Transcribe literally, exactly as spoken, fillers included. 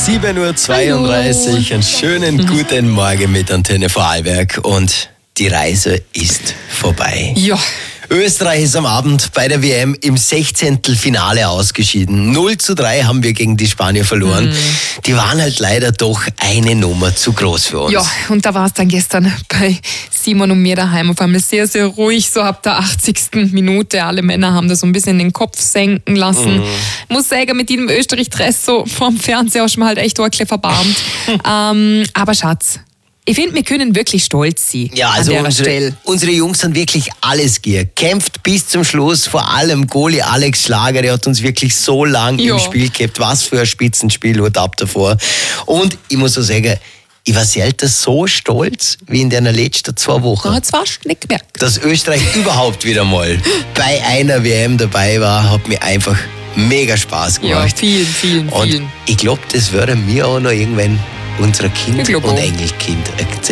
sieben Uhr zweiunddreißig. Einen schönen guten Morgen mit Antenne Vorarlberg und die Reise ist vorbei. Ja. Österreich ist am Abend bei der W M im sechzehnten Finale ausgeschieden. null zu drei haben wir gegen die Spanier verloren. Mhm. Die waren halt leider doch eine Nummer zu groß für uns. Ja, und da war es dann gestern bei Simon und mir daheim auf einmal sehr, sehr ruhig. So ab der achtzigsten Minute. Alle Männer haben da so ein bisschen den Kopf senken lassen. Mhm. Muss sagen, mit diesem Österreich-Dress so vorm Fernseher hast du mir halt echt ordentlich verbarmt. ähm, aber Schatz, ich finde, wir können wirklich stolz sein. Ja, also an der unsere, Stelle. unsere Jungs haben wirklich alles gegeben. Kämpft bis zum Schluss, vor allem Goalie Alex Schlager, der hat uns wirklich so lang Ja. im Spiel gehabt. Was für ein Spitzenspiel, Hut ab davor. Und ich muss so sagen, ich war selten so stolz wie in den letzten zwei Wochen. Man hat es fast nicht gemerkt. Dass Österreich überhaupt wieder mal bei einer W M dabei war, hat mir einfach mega Spaß Ja, gemacht. vielen, vielen, Und vielen. ich glaube, das werden wir auch noch irgendwann unserer Kind Ich glaub und auch. Enkelkind erzählen.